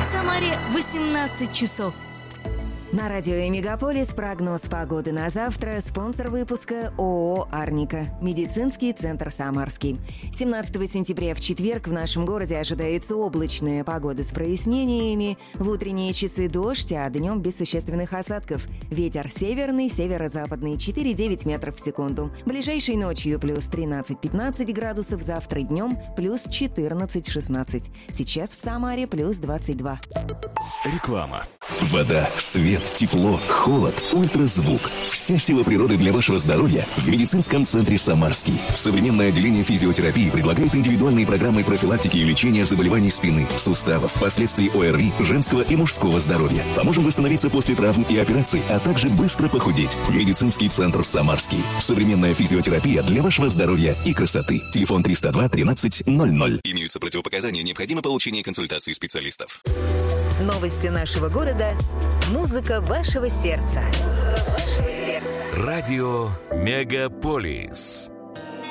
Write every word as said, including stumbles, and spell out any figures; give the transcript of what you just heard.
В Самаре восемнадцать часов. На радио «Мегаполис» прогноз погоды на завтра. Спонсор выпуска ООО «Арника». Медицинский центр «Самарский». семнадцатого сентября в четверг в нашем городе ожидается облачная погода с прояснениями. В утренние часы дождь, а днем без существенных осадков. Ветер северный, северо-западный четыре-девять метров в секунду. Ближайшей ночью плюс тринадцать-пятнадцать градусов, завтра днем плюс четырнадцать-шестнадцать. Сейчас в Самаре плюс двадцать два. Реклама. Вода, свет, тепло, холод, ультразвук. Вся сила природы для вашего здоровья в медицинском центре «Самарский». Современное отделение физиотерапии предлагает индивидуальные программы профилактики и лечения заболеваний спины, суставов, последствий ОРВИ, женского и мужского здоровья. Поможем восстановиться после травм и операций, а также быстро похудеть. Медицинский центр «Самарский». Современная физиотерапия для вашего здоровья и красоты. Телефон триста два тринадцать ноль ноль. Имеются противопоказания, необходимо получение консультации специалистов. Новости нашего города. Музыка вашего сердца. Музыка вашего сердца. Радио «Мегаполис».